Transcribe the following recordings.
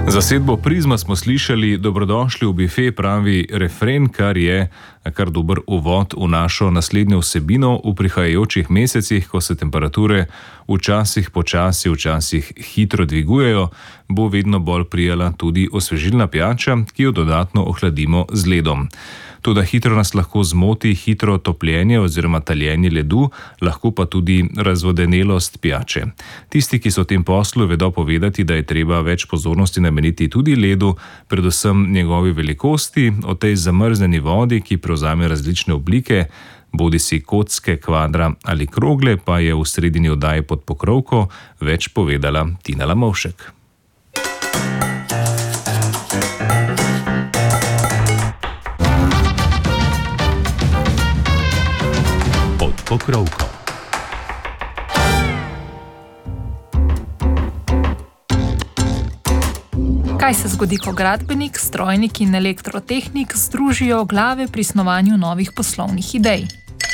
Zasedbo Prizma smo slišali, dobrodošli v bife, pravi refren, kar je kar dober uvod v našo naslednjo vsebino v prihajajočih mesecih, ko se temperature včasih počasi, včasih hitro dvigujejo, bo vedno bolj prijala tudi osvežilna pijača, ki jo dodatno ohladimo z ledom. Toda hitro nas lahko zmoti hitro topljenje oziroma taljenje ledu, lahko pa tudi razvodenelost pijače. Tisti, ki so v tem poslu, vedo povedati, da je treba več pozornosti nameniti tudi ledu, predvsem njegovi velikosti, o tej zamrznjeni vodi, ki prevzame različne oblike, bodisi kocke, kvadra ali krogle, pa je v sredini oddaji Pod pokrovko več povedala Tina Lamovšek. Pokrovko. Kaj se zgodi, ko gradbenik, strojnik in elektrotehnik združijo glave pri snovanju novih poslovnih idej?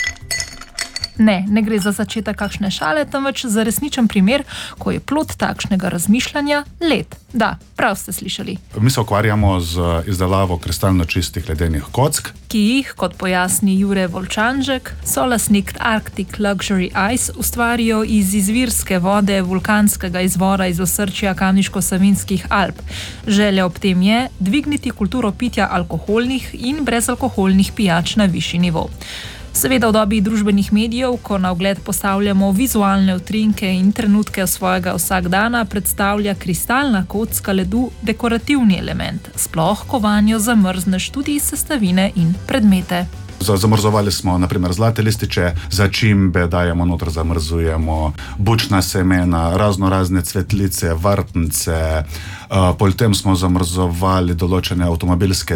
Ne gre za začetek kakšne šale, temveč za resničen primer, ko je plod takšnega razmišljanja led. Da, prav ste slišali. Mi se ukvarjamo z izdelavo kristalno čistih ledenih kock, ki jih, kot pojasni Jure Volčanžek, solastnik Arctic Luxury Ice, ustvarijo iz izvirske vode vulkanskega izvora iz osrčja Kamniško-Savinjskih Alp. Želja ob tem je dvigniti kulturo pitja alkoholnih in brezalkoholnih pijač na višji nivo. Seveda v dobi družbenih medijev, ko na ogled postavljamo vizualne utrinke in trenutke svojega vsakdana, predstavlja kristalna kocka ledu dekorativni element, sploh ko vanjo zamrzneš tudi sestavine in predmete. Zamrzovali smo naprimer zlate lističe, začimbe dajemo noter, zamrzujemo bučna semena, razne cvetlice, vrtnice, potem smo zamrzovali določene avtomobilske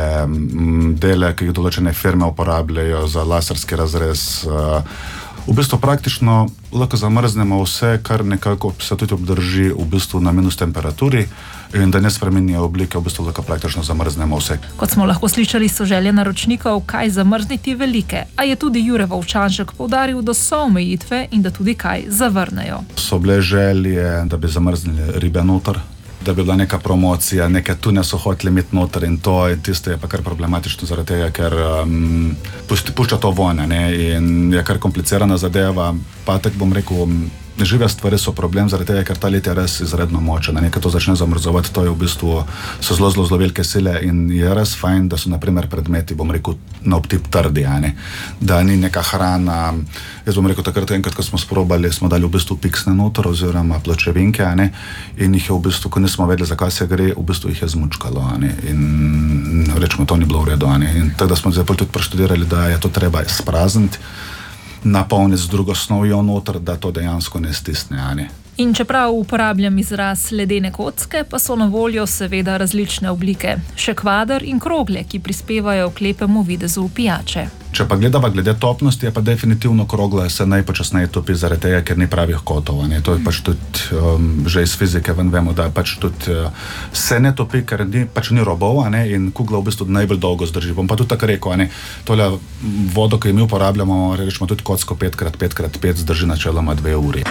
dele, ki jih določene firme uporabljajo za laserski razrez. V bistvu praktično lahko zamrznemo vse, kar nekako se tudi obdrži v bistvu na minus temperaturi in da ne spremenijo oblike, v bistvu lahko praktično zamrznemo vse. Kot smo lahko slišali, so želje naročnikov, kaj zamrzniti, velike, a je tudi Jure Volčanžek poudaril, da so omejitve in da tudi kaj zavrnejo. So bile želje, da bi zamrznili ribe noter, da bi bila neka promocija, neke tune so hoteli imeti noter in to in tisto je pa kar problematično zaradi tega, ker pušča to vonja, in je kar komplicirana zadeva, pa tako bom rekel, žive stvari so problem zaradi tega, ker ta led je res izredno močen, nekaj to začne zamrzovati, to je v bistvu, so zelo velike sile in je res fajn, da so naprimer predmeti, bom rekel, na obtip trdi, da ni neka hrana. Jaz bom rekel, takrat enkrat, ko smo sprobali, smo dali v bistvu piksne noter oziroma pločevinke, in jih je v bistvu, ko nismo vedeli, zakaj se gre, v bistvu jih je zmučkalo, in rečemo, to ni bilo v redu, in tako da smo zdaj tudi preštudirali, da je to treba sprazniti, napolniti z drugo snovjo noter, da to dejansko ne stisne. In čeprav uporabljam izraz ledene kocke, pa so na voljo seveda različne oblike. Še kvader in krogle, ki prispevajo k lepemu videzu pijače. Če pa gledava glede topnosti, je pa definitivno krogla se najpočasneje topi zaradi tega, ker ni pravih kotov. To je pač tudi že iz fizike ven vemo, da pač tudi se ne topi, ker ni robov, in kugla v bistvu najbolj dolgo zdrži. Bom pa tudi tako rekel, tole vodo, ki mi uporabljamo, rečemo tudi kocko 5x5x5 zdrži načeloma 2 uri.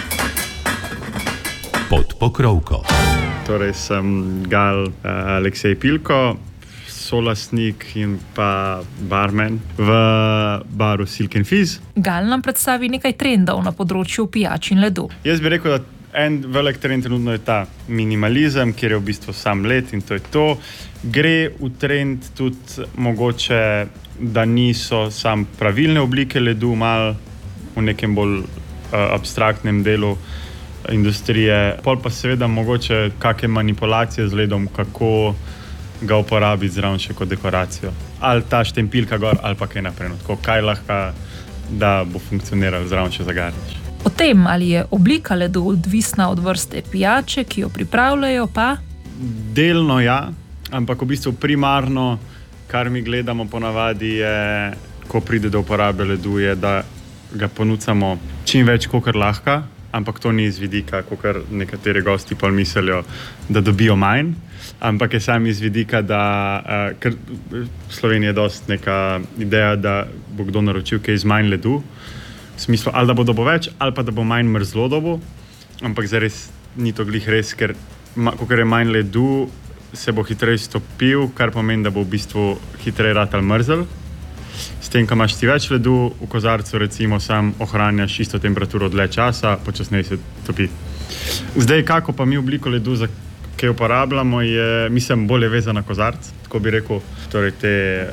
Pod pokrovko. Torej sem Gal Aleksej Pilko, solastnik in pa barman v baru Silk & Fizz. Gal nam predstavi nekaj trendov na področju pijač in ledu. Jaz bi rekel, da en velik trend trenutno je ta minimalizem, kjer je v bistvu sam led in to je to. Gre v trend tudi mogoče, da niso sam pravilne oblike ledu, malo v nekem bolj abstraktnem delu industrije. Pol pa seveda mogoče kakšne manipulacije z ledom, kako ga uporabiti zraven še kot dekoracijo. Ali ta štempilka gor, ali pa kaj naprej. Kaj lahko, da bo funkcioniralo zraven, če zagarniš. O tem, ali je oblika ledu odvisna od vrste pijače, ki jo pripravljajo, pa? Delno ja, ampak v bistvu primarno, kar mi gledamo ponavadi je, ko pride do uporabe ledu, je, da ga ponucamo čim več, kolikor lahko, ampak to ni iz vidika, kakor nekateri gosti pa mislijo, da dobijo manj, ampak je sam iz vidika, da ker v Sloveniji je dosti neka ideja, da bo kdo naročil kaj iz manj ledu, v smislu, ali da bo dobo več, ali pa da bo manj mrzlo dobo, ampak zares ni to glih res, ker kakor je manj ledu, se bo hitreje stopil, kar pomeni, da bo v bistvu hitreje ratal mrzel. S tem, ko imaš ti več ledu, v kozarcu recimo sam ohranjaš isto temperaturo dlje časa, počasneje se topi. Zdaj, kako pa mi obliko ledu, ki jo uporabljamo, je, mislim, bolje vezana na kozarc, tako bi rekel. Torej te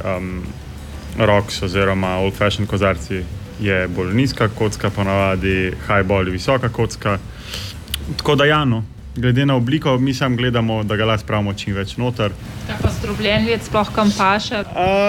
rocks oziroma old fashion kozarci je bolj nizka kocka, ponavadi highball je visoka kocka. Tako da Jano, glede na obliko, mi sam gledamo, da ga lahko spravimo čim več noter. Kaj pa zdrobljen led sploh kam paše?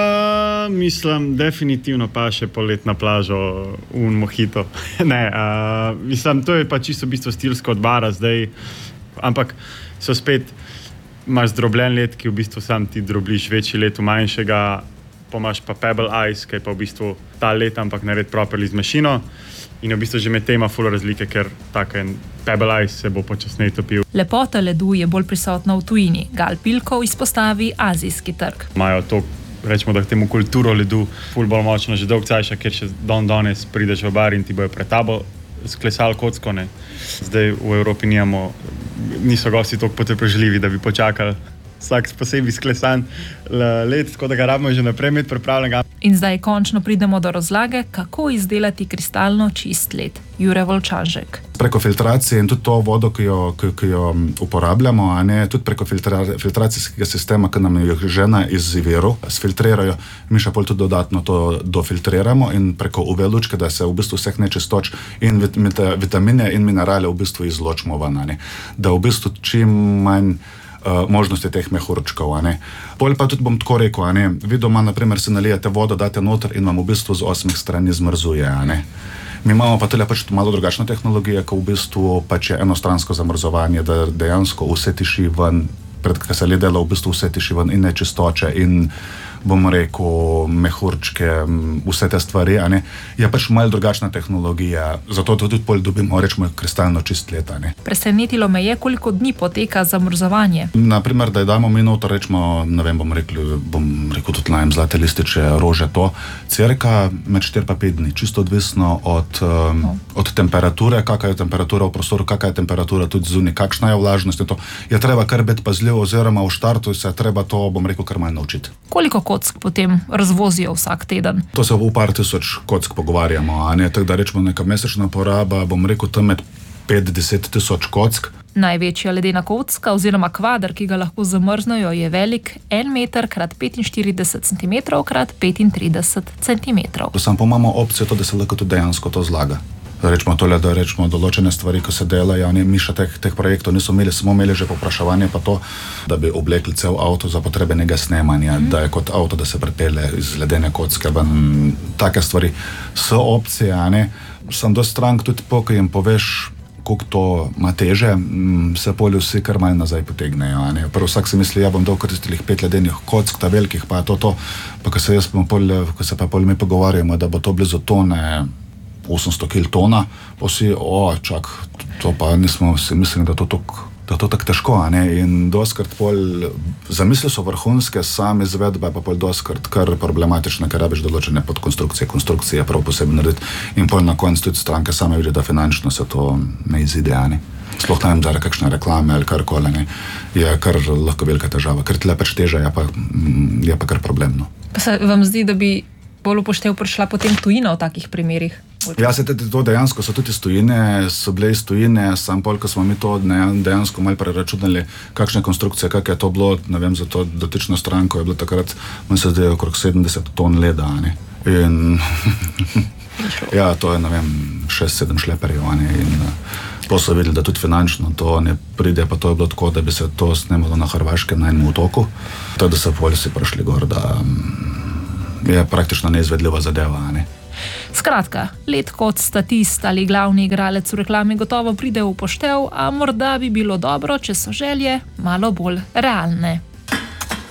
Mislim, definitivno paše polet na plažo un mojito. Ne, mislim, to je pa čisto v bistvu stilsko od bara zdaj, ampak so spet, imaš zdrobljen led, ki v bistvu sam ti drobliš večji led v manjšega, pa imaš pa pebble ice, ki je pa v bistvu ta led, ampak nared properly z mašino. In v bistvu že med tema ful razlike, ker tako pebble ice se bo počasneje topil. Lepota ledu je bolj prisotna v tujini. Gal Pilkov izpostavi azijski trg. Imajo to, rečemo, da k temu kulturo ledu ful bolj močno že dolg cajša, ker še danes prideš v bar in ti bojo pred tabo sklesali kocko, ne. Zdaj v Evropi niso gosti toliko potrpežljivi, da bi počakali vsak posebej sklesan led, tako da ga rabimo že naprej imeti pripravljenega. In zdaj končno pridemo do razlage, kako izdelati kristalno čist led. Jure Volčanžek. Preko filtracije in tudi to vodo, ki jo uporabljamo, a ne, tudi preko filtracijskega sistema, ki nam jo žena iz virov sfiltrirajo, mi še pol tudi dodatno to dofiltriramo in preko UV lučke, da se v bistvu vseh nečistoč in vitamine in minerale v bistvu izločimo ven, a ne. Da v bistvu čim manj možnosti teh mehurčkov, a ne. Pol pa tudi bom tako rekel, a ne, vi doma, na primer, si nalijete vodo, date noter in vam v bistvu z 8 strani zmrzuje, a ne. Mi imamo pa tudi pač malo drugačna tehnologija, ko v bistvu pač je enostransko zamrzovanje, da dejansko vse tiši ven, ko se led dela, v bistvu vse tiši ven in nečistoče in bomo rekel, mehurčke, vse te stvari, a ne, je pač malo drugačna tehnologija, zato tudi pol dobimo, rečemo, kristalno čist led, a ne. Presenetilo me je, koliko dni poteka zamrzovanje. Naprimer, da damo mi noter, rečemo, ne vem, bom rekel tudi najem zlate lističe, rože, to, cirka med 4 pa 5 dni, čisto odvisno od temperature, kakva je temperatura v prostoru, kakva je temperatura tudi zunaj, kakšna je vlažnost in to. Je treba kar biti pazljiv, oziroma v štartu se treba to, bom rekel, kar manj naučiti. Koliko kock potem razvozijo vsak teden? To se v par tisoč kock pogovarjamo, a ne, tako da rečemo neka mesečna poraba, bom rekel, tam med 5-10 tisoč kock. Največja ledena kocka oziroma kvadr, ki ga lahko zamrznejo, je velik 1 meter krat 45 cm krat 35 cm. Sam pa imamo opcijo to, da se lahko tudi dejansko to zlaga. Rečemo tole, da rečemo določene stvari, ko se delajo, mi še teh projektov nismo imeli, smo imeli že povpraševanje pa to, da bi oblekli cel avto za potrebe nekega snemanja, da je kot avto, da se pripelje iz ledene kocke, take stvari so opcije, a ne. Sem dosti strank tudi ko jim poveš, koliko to ima teže, se polju vsi kar malo nazaj potegnejo, a ne. Prvo vsak si misli, ja bom dal koristilih 5 ledenih kock, ta velikih pa to, pa ko se pa pol mi pogovarjamo, da bo to blizu tone, 800 kiltona, pa si, čak, to pa nismo si mislili, da to tako težko, a ne, in doskrat pol, zamisli so vrhunske, sam izvedbe pa pol doskrat kar problematične, ker rabiš določene konstrukcije prav posebno narediti in pol na koncu tudi stranke same vidi, da finančno se to ne izide, a ne. Sploh najem zaradi kakšne reklame ali karkoli, ne, je kar lahko velika težava, ker tle pač teža je pa kar problemno. Pa se vam zdi, da bi bolj upoštev prišla potem tujina v takih primerih? Ja, se to dejansko so tudi so bile iz tujine, sam pol, ko smo mi to dejansko malo preračunali, kakšne konstrukcije, kak je to bilo, ne vem, za to dotično stranko je bilo takrat, manj se zdaj okrog 70 ton leda, ne. In ja, to je, ne vem, 6-7 šleperjev, ne, in to so videli, da tudi finančno to ne pride, pa to je bilo tako, da bi se to snemalo na Hrvaškem na enem otoku, tako da so polisi prišli gor, da je praktično neizvedljiva zadeva, ne. Skratka, led kot statist ali glavni igralec v reklami gotovo pride v poštev, a morda bi bilo dobro, če so želje malo bolj realne.